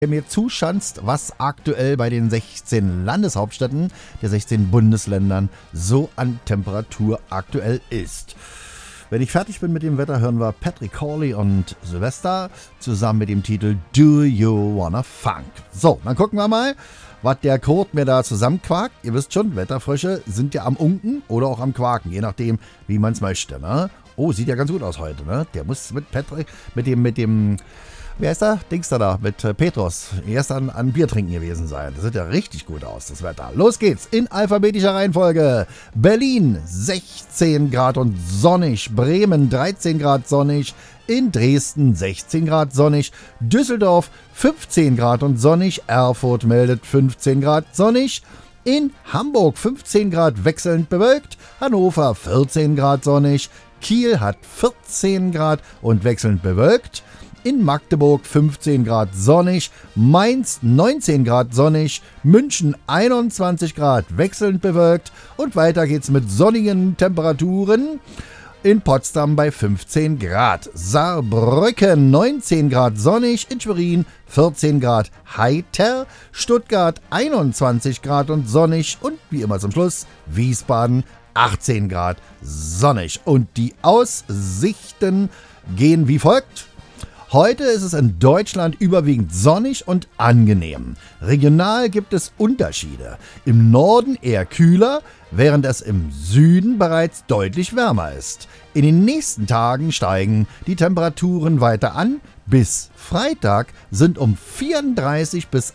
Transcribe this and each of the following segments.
mir zuschanzt, was aktuell bei den 16 Landeshauptstädten der 16 Bundesländern so an Temperatur aktuell ist. Wenn ich fertig bin mit dem Wetter, hören wir Patrick Cawley und Sylvester zusammen mit dem Titel Do You Wanna Funk. So, dann gucken wir mal, was der Kurt mir da zusammenquakt. Ihr wisst schon, Wetterfrösche sind ja am Unken oder auch am Quaken, je nachdem, wie man es möchte. Ne? Oh, sieht ja ganz gut aus heute. Ne? Der muss mit Patrick, mit dem wie heißt der? Dings da, mit Petrus. Erst an Bier trinken gewesen sein. Das sieht ja richtig gut aus, das Wetter. Los geht's in alphabetischer Reihenfolge. Berlin 16 Grad und sonnig. Bremen 13 Grad sonnig. In Dresden 16 Grad sonnig. Düsseldorf 15 Grad und sonnig. Erfurt meldet 15 Grad sonnig. In Hamburg 15 Grad wechselnd bewölkt. Hannover 14 Grad sonnig. Kiel hat 14 Grad und wechselnd bewölkt. In Magdeburg 15 Grad sonnig, Mainz 19 Grad sonnig, München 21 Grad wechselnd bewölkt und weiter geht's mit sonnigen Temperaturen in Potsdam bei 15 Grad, Saarbrücken 19 Grad sonnig, in Schwerin 14 Grad heiter, Stuttgart 21 Grad und sonnig und wie immer zum Schluss Wiesbaden 18 Grad sonnig. Und die Aussichten gehen wie folgt. Heute ist es in Deutschland überwiegend sonnig und angenehm. Regional gibt es Unterschiede. Im Norden eher kühler, während es im Süden bereits deutlich wärmer ist. In den nächsten Tagen steigen die Temperaturen weiter an. Bis Freitag sind um 34 bis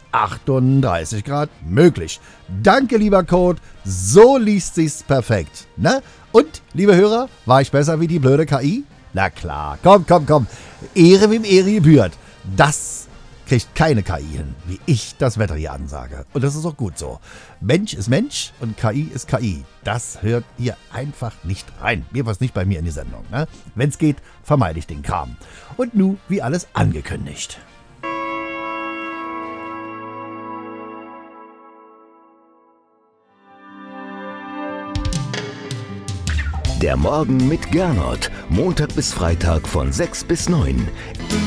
38 Grad möglich. Danke, lieber Code. So liest sich's perfekt. Ne? Und, liebe Hörer, war ich besser wie die blöde KI? Na klar, komm. Ehre wem Ehre gebührt. Das kriegt keine KI hin, wie ich das Wetter hier ansage. Und das ist auch gut so. Mensch ist Mensch und KI ist KI. Das hört ihr einfach nicht rein. Mir was nicht bei mir in die Sendung. Ne? Wenn es geht, vermeide ich den Kram. Und nun, wie alles angekündigt. Der Morgen mit Gernot. Montag bis Freitag von 6 bis 9.